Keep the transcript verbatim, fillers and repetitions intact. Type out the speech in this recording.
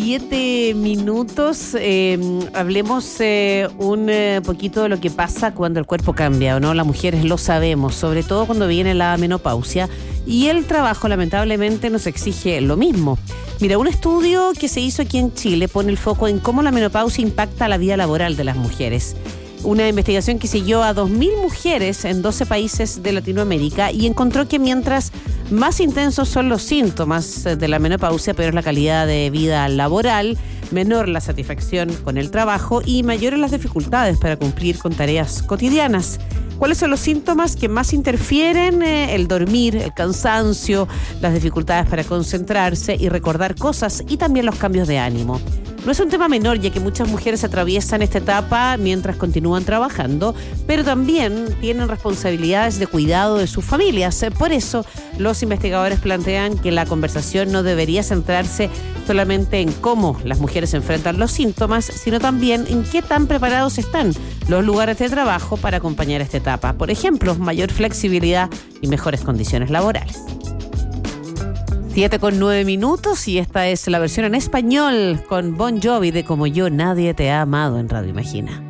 siete minutos. Eh, hablemos eh, un eh, poquito de lo que pasa cuando el cuerpo cambia, ¿o no? Las mujeres lo sabemos, sobre todo cuando viene la menopausia. Y el trabajo, lamentablemente, nos exige lo mismo. Mira, un estudio que se hizo aquí en Chile pone el foco en cómo la menopausia impacta la vida laboral de las mujeres. Una investigación que siguió a dos mil mujeres en doce países de Latinoamérica y encontró que mientras más intensos son los síntomas de la menopausia, peor es la calidad de vida laboral, menor la satisfacción con el trabajo y mayores las dificultades para cumplir con tareas cotidianas. ¿Cuáles son los síntomas que más interfieren? Eh, el dormir, el cansancio, las dificultades para concentrarse y recordar cosas y también los cambios de ánimo. No es un tema menor, ya que muchas mujeres atraviesan esta etapa mientras continúan trabajando, pero también tienen responsabilidades de cuidado de sus familias. Por eso, los investigadores plantean que la conversación no debería centrarse solamente en cómo las mujeres enfrentan los síntomas, sino también en qué tan preparados están los lugares de trabajo para acompañar esta etapa. Por ejemplo, mayor flexibilidad y mejores condiciones laborales. siete con nueve minutos y esta es la versión en español con Bon Jovi de Como yo nadie te ha amado en Radio Imagina.